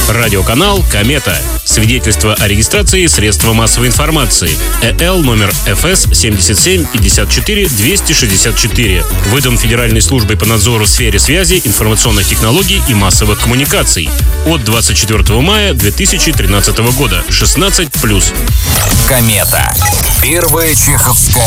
Радиоканал «Комета». Свидетельство о регистрации средства массовой информации. ЭЛ номер ФС 7754-264. Выдан Федеральной службой по надзору в сфере связи, информационных технологий и массовых коммуникаций. От 24 мая 2013 года. 16+. «Комета». Первая чеховская